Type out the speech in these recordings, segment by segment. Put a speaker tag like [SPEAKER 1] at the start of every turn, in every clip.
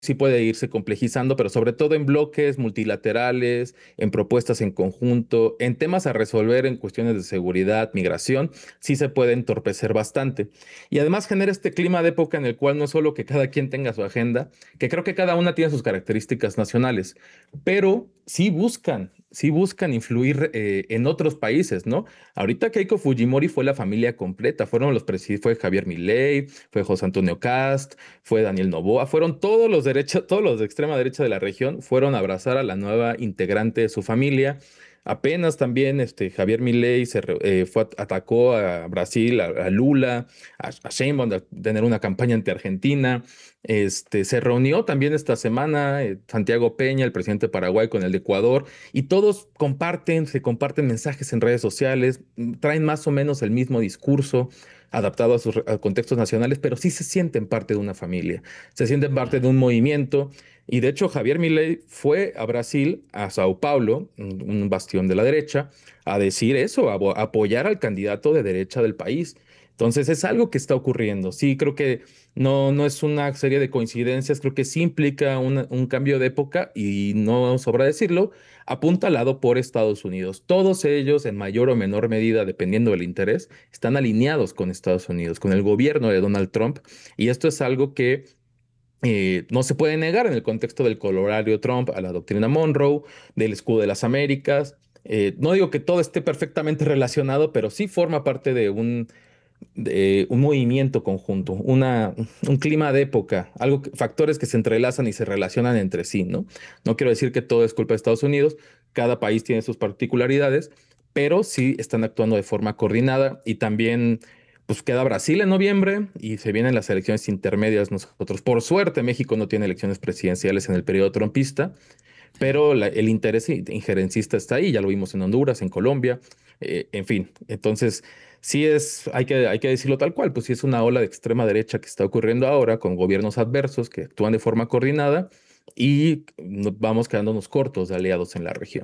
[SPEAKER 1] sí puede irse complejizando, pero sobre todo en bloques multilaterales, en propuestas en conjunto, en temas a resolver en cuestiones de seguridad, migración, sí se puede entorpecer bastante. Y además genera este clima de época en el cual no es solo que cada quien tenga su agenda, que creo que cada una tiene sus características nacionales, pero sí buscan influir en otros países, ¿no? Ahorita Keiko Fujimori fue la familia completa, fueron los presidentes, fue Javier Milei, fue José Antonio Cast, fue Daniel Noboa, fueron todos los derechos, todos los de extrema derecha de la región, fueron a abrazar a la nueva integrante de su familia. Apenas también Javier Milei atacó a Brasil, a Lula, a Sheinbaum de tener una campaña anti Argentina. Se reunió también esta semana Santiago Peña, el presidente de Paraguay, con el de Ecuador, y todos se comparten mensajes en redes sociales, traen más o menos el mismo discurso adaptado a contextos nacionales, pero sí se sienten parte de una familia, se sienten parte de un movimiento. Y de hecho, Javier Milei fue a Brasil, a Sao Paulo, un bastión de la derecha, a decir eso, a apoyar al candidato de derecha del país. Entonces es algo que está ocurriendo. Sí, creo que no es una serie de coincidencias, creo que sí implica un cambio de época y no sobra decirlo, apuntalado por Estados Unidos. Todos ellos, en mayor o menor medida, dependiendo del interés, están alineados con Estados Unidos, con el gobierno de Donald Trump. Y esto es algo que no se puede negar en el contexto del Colorado Trump a la doctrina Monroe, del escudo de las Américas. No digo que todo esté perfectamente relacionado, pero sí forma parte de un movimiento conjunto, un clima de época, factores que se entrelazan y se relacionan entre sí, ¿no? No quiero decir que todo es culpa de Estados Unidos, cada país tiene sus particularidades, pero sí están actuando de forma coordinada y también, pues queda Brasil en noviembre y se vienen las elecciones intermedias nosotros. Por suerte, México no tiene elecciones presidenciales en el periodo trumpista, pero el interés injerencista está ahí, ya lo vimos en Honduras, en Colombia, en fin. Entonces, hay que decirlo tal cual, pues sí es una ola de extrema derecha que está ocurriendo ahora con gobiernos adversos que actúan de forma coordinada y nos vamos quedándonos cortos de aliados en la región.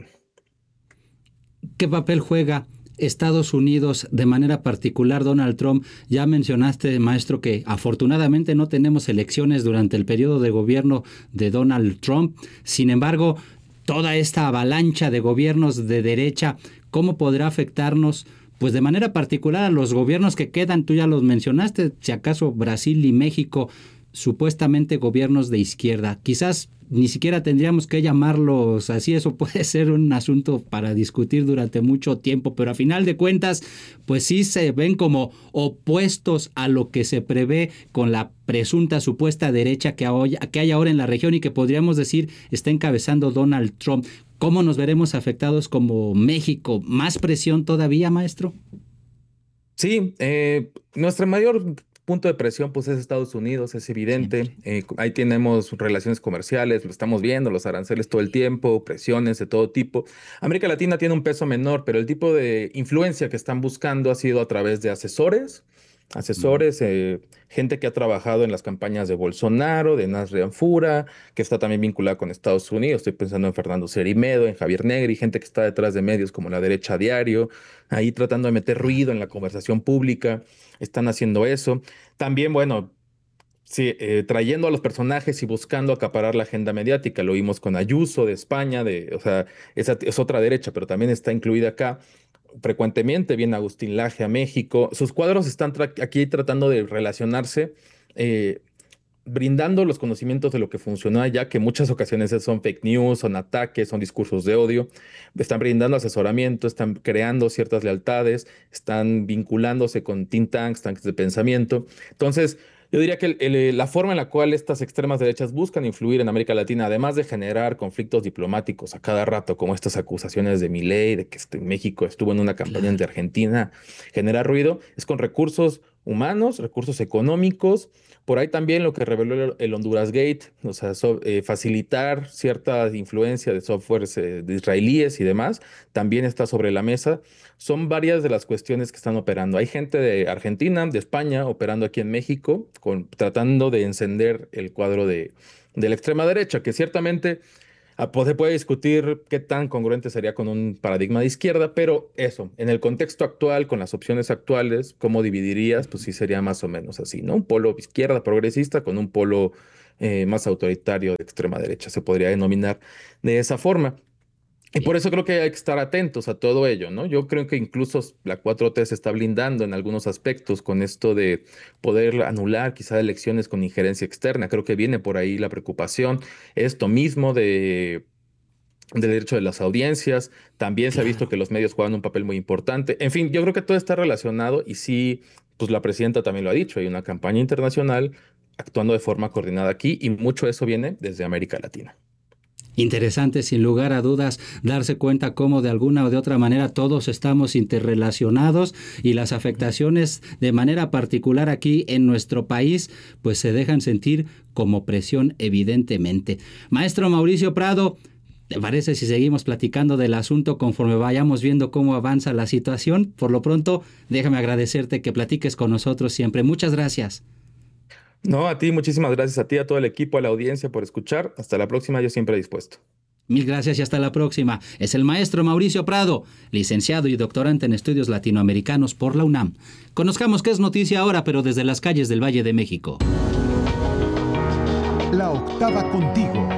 [SPEAKER 2] ¿Qué papel juega Estados Unidos, de manera particular Donald Trump? Ya mencionaste, maestro, que afortunadamente no tenemos elecciones durante el periodo de gobierno de Donald Trump. Sin embargo, toda esta avalancha de gobiernos de derecha, ¿cómo podrá afectarnos? Pues de manera particular a los gobiernos que quedan, tú ya los mencionaste, si acaso Brasil y México, supuestamente gobiernos de izquierda. Quizás ni siquiera tendríamos que llamarlos así, eso puede ser un asunto para discutir durante mucho tiempo, pero a final de cuentas, pues sí se ven como opuestos a lo que se prevé con la presunta supuesta derecha que hay ahora en la región y que podríamos decir está encabezando Donald Trump. ¿Cómo nos veremos afectados como México? ¿Más presión todavía, maestro?
[SPEAKER 1] Sí, nuestro mayor punto de presión pues es Estados Unidos, es evidente.
[SPEAKER 2] Siempre.
[SPEAKER 1] Ahí tenemos relaciones comerciales, lo estamos viendo, los aranceles todo el tiempo, presiones de todo tipo. América Latina tiene un peso menor, pero el tipo de influencia que están buscando ha sido a través de asesores, gente que ha trabajado en las campañas de Bolsonaro, de Nasri Anfura, que está también vinculada con Estados Unidos. Estoy pensando en Fernando Cerimedo, en Javier Negri, gente que está detrás de medios como La Derecha a Diario, ahí tratando de meter ruido en la conversación pública. Están haciendo eso. También, bueno, sí, trayendo a los personajes y buscando acaparar la agenda mediática. Lo vimos con Ayuso de España, o sea, esa es otra derecha, pero también está incluida acá. Frecuentemente viene Agustín Laje a México. Sus cuadros están aquí tratando de relacionarse, eh, brindando los conocimientos de lo que funcionó allá, que en muchas ocasiones son fake news, son ataques, son discursos de odio. Están brindando asesoramiento, están creando ciertas lealtades, están vinculándose con think tanks, tanques de pensamiento. Entonces, yo diría que la forma en la cual estas extremas derechas buscan influir en América Latina, además de generar conflictos diplomáticos a cada rato, como estas acusaciones de Milei, de que México estuvo en una campaña ante
[SPEAKER 2] Claro.
[SPEAKER 1] Argentina, genera ruido, es con recursos humanos, recursos económicos. Por ahí también lo que reveló el Honduras Gate, o sea, facilitar cierta influencia de softwares de israelíes y demás, también está sobre la mesa. Son varias de las cuestiones que están operando. Hay gente de Argentina, de España, operando aquí en México, tratando de encender el cuadro de la extrema derecha, que ciertamente se puede discutir qué tan congruente sería con un paradigma de izquierda, pero eso, en el contexto actual, con las opciones actuales, ¿cómo dividirías? Pues sí sería más o menos así, ¿no? Un polo izquierda progresista con un polo más autoritario de extrema derecha, se podría denominar de esa forma. Y por eso creo que hay que estar atentos a todo ello, ¿no? Yo creo que incluso la 4T se está blindando en algunos aspectos con esto de poder anular quizá elecciones con injerencia externa. Creo que viene por ahí la preocupación. Esto mismo del derecho de las audiencias. También se ha visto
[SPEAKER 2] Claro.
[SPEAKER 1] que los medios juegan un papel muy importante. En fin, yo creo que todo está relacionado y sí, pues la presidenta también lo ha dicho. Hay una campaña internacional actuando de forma coordinada aquí y mucho de eso viene desde América Latina.
[SPEAKER 2] Interesante, sin lugar a dudas, darse cuenta cómo de alguna o de otra manera todos estamos interrelacionados y las afectaciones de manera particular aquí en nuestro país pues se dejan sentir como presión evidentemente. Maestro Mauricio Prado, ¿te parece si seguimos platicando del asunto conforme vayamos viendo cómo avanza la situación? Por lo pronto, déjame agradecerte que platiques con nosotros siempre. Muchas gracias.
[SPEAKER 1] No, a ti, muchísimas gracias a ti, a todo el equipo, a la audiencia por escuchar. Hasta la próxima, yo siempre dispuesto.
[SPEAKER 2] Mil gracias y hasta la próxima. Es el maestro Mauricio Prado, licenciado y doctorante en estudios latinoamericanos por la UNAM. Conozcamos qué es noticia ahora, pero desde las calles del Valle de México.
[SPEAKER 3] La octava contigo.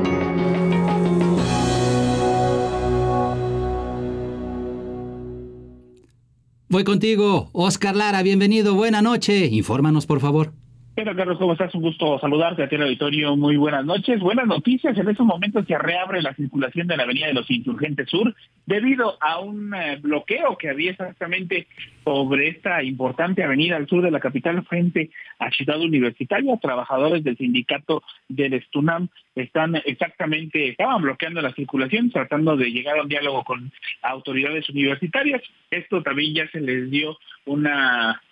[SPEAKER 2] Voy contigo, Oscar Lara, bienvenido, buena noche. Infórmanos, por favor.
[SPEAKER 4] Hola Carlos, ¿cómo estás? Un gusto saludarte a ti en el auditorio. Muy buenas noches. Buenas noticias. En estos momentos se reabre la circulación de la Avenida de los Insurgentes Sur debido a un bloqueo que había exactamente sobre esta importante avenida al sur de la capital frente a Ciudad Universitaria. Trabajadores del sindicato del STUNAM estaban bloqueando la circulación, tratando de llegar a un diálogo con autoridades universitarias. Esto también ya se les dio una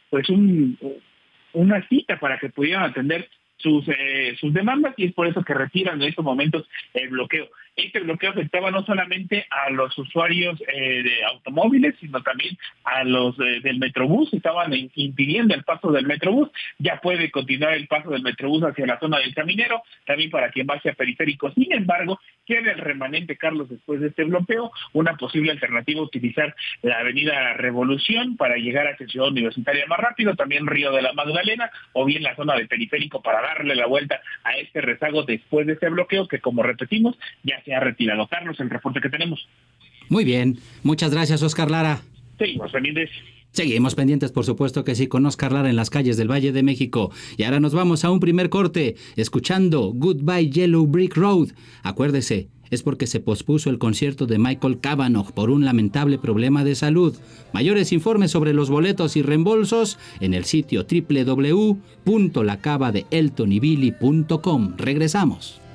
[SPEAKER 4] cita para que pudieran atender sus demandas y es por eso que retiran en estos momentos el bloqueo. Este bloqueo afectaba no solamente a los usuarios de automóviles, sino también a los del Metrobús. Estaban impidiendo el paso del Metrobús. Ya puede continuar el paso del Metrobús hacia la zona del Caminero, también para quien va hacia Periférico. Sin embargo, queda el remanente, Carlos, después de este bloqueo, una posible alternativa: utilizar la avenida Revolución para llegar hacia Ciudad Universitaria más rápido, también Río de la Magdalena, o bien la zona de Periférico para darle la vuelta a este rezago después de este bloqueo que, como repetimos, ya se ha retirado. Carlos, el reporte que tenemos.
[SPEAKER 2] Muy bien, muchas gracias, Oscar Lara.
[SPEAKER 4] Seguimos pendientes.
[SPEAKER 2] Seguimos pendientes, por supuesto que sí, con Oscar Lara en las calles del Valle de México. Y ahora nos vamos a un primer corte, escuchando Goodbye Yellow Brick Road. Acuérdese, es porque se pospuso el concierto de Michael Cavanagh por un lamentable problema de salud. Mayores informes sobre los boletos y reembolsos en el sitio www.lacavadeeltonybilly.com. Regresamos.